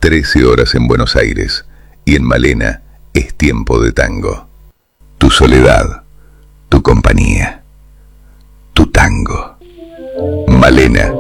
13 horas en Buenos Aires y en Malena es tiempo de tango. Tu soledad, tu compañía, tu tango. Malena,